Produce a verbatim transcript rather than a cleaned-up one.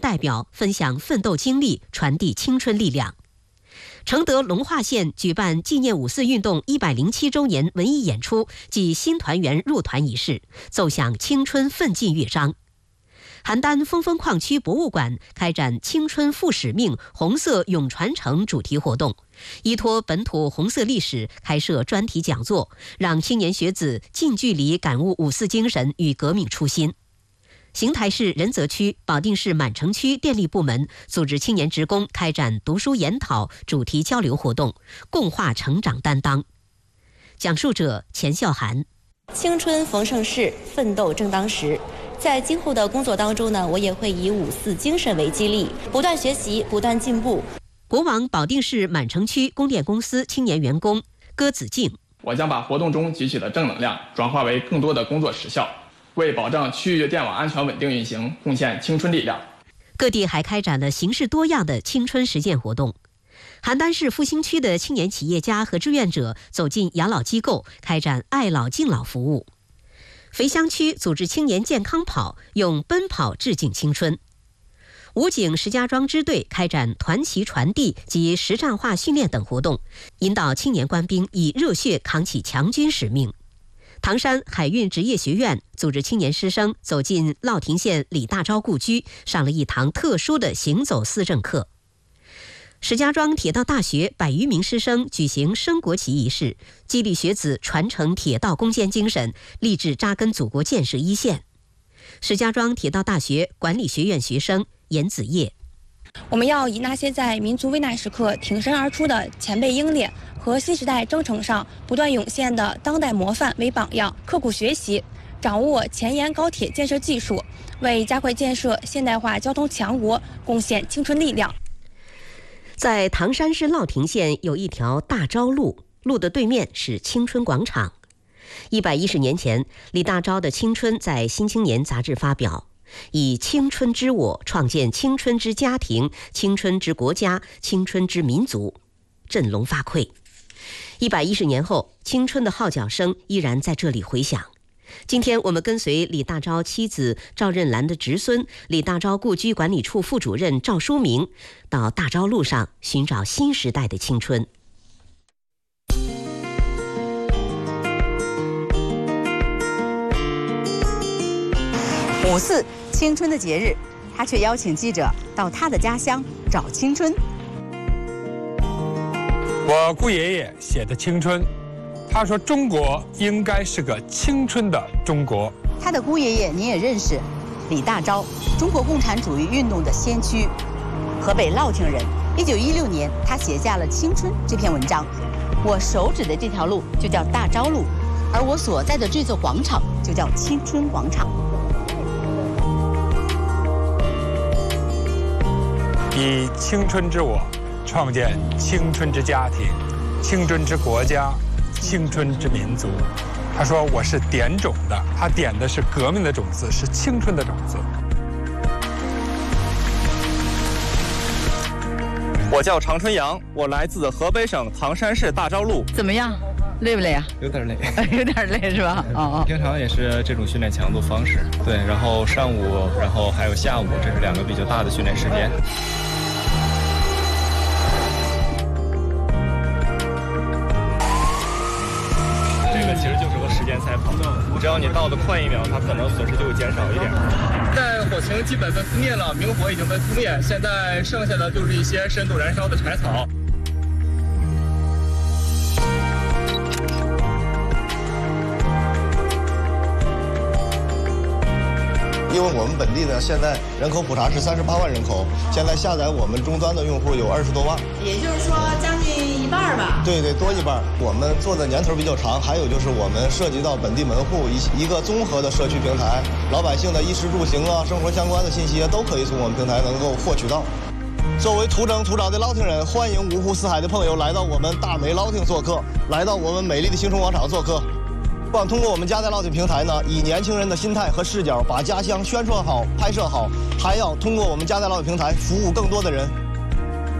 代表分享奋斗经历，传递青春力量。承德龙化县举办纪念五四运动一百零七周年文艺演出暨新团员入团仪式，奏响青春奋进乐章。邯郸峰峰矿区博物馆开展青春复使命红色永传承主题活动，依托本土红色历史开设专题讲座，让青年学子近距离感悟五四精神与革命初心。邢台市仁泽区、保定市满城区电力部门组织青年职工开展读书研讨主题交流活动，共话成长担当。讲述者钱孝涵。 青春逢盛世，奋斗正当时。在今后的工作当中呢，我也会以五四精神为激励，不断学习，不断进步。 国网保定市满城区供电公司青年员工戈子静。 我将把活动中汲取的正能量转化为更多的工作实效，为保障区域电网安全稳定运行贡献青春力量。 各地还开展了形式多样的青春实践活动。邯郸市复兴区的青年企业家和志愿者走进养老机构，开展爱老敬老服务。肥乡区组织青年健康跑，用奔跑致敬青春。武警石家庄支队开展团旗传递及实战化训练等活动，引导青年官兵以热血扛起强军使命。唐山海运职业学院组织青年师生走进乐亭县李大钊故居，上了一堂特殊的行走思政课。石家庄铁道大学百余名师生举行升国旗仪式，激励学子传承铁道攻坚精神，立志扎根祖国建设一线。石家庄铁道大学管理学院学生严子叶。 我们要以那些在民族危难时刻挺身而出的前辈英烈和新时代征程上不断涌现的当代模范为榜样，刻苦学习，掌握前沿高铁建设技术，为加快建设现代化交通强国贡献青春力量。 在唐山市乐亭县有一条大钊路，路的对面是青春广场。一百一十年前，李大钊的青春在《新青年》杂志发表，以青春之我创建青春之家庭、青春之国家、青春之民族，振聋发聩。一百一十年后，青春的号角声依然在这里回响。今天我们跟随李大钊妻子赵任兰的侄孙、李大钊故居管理处副主任赵书明，到大钊路上寻找新时代的青春。 五四青春的节日，他却邀请记者到他的家乡找青春。 我姑爷爷写的青春，他说中国应该是个青春的中国。 他的姑爷爷你也认识，李大钊，中国共产主义运动的先驱，河北乐亭人。一九一六年，他写下了《青春》这篇文章。我手指的这条路就叫大钊路，而我所在的这座广场就叫青春广场。 以青春之我创建青春之家庭、青春之国家、青春之民族。他说我是点种的，他点的是革命的种子，是青春的种子。 我叫常春阳，我来自河北省唐山市大钊路。 怎么样，累不累啊？ 有点累， 有点累是吧？哦哦。 平常也是这种训练强度方式，对。然后上午，然后还有下午，这是两个比较大的训练时间。其实就是个时间赛跑，只要你倒得快一秒，它可能损失就会减少一点。但火情基本被扑灭了，明火已经被扑灭，现在剩下的就是一些深度燃烧的柴草。 因为我们本地呢，现在人口普查是三十八万人口，现在下载我们终端的用户有二十多万， 也就是说将近一半吧。 对对，多一半。我们做的年头比较长，还有就是我们涉及到本地门户一一个综合的社区平台，老百姓的衣食住行啊、生活相关的信息都可以从我们平台能够获取到。作为土生土长的乐亭人，欢迎五湖四海的朋友来到我们大美乐亭做客，来到我们美丽的青春广场做客。不管通过我们家在乐亭平台呢，以年轻人的心态和视角把家乡宣传好、拍摄好，还要通过我们家在乐亭平台服务更多的人。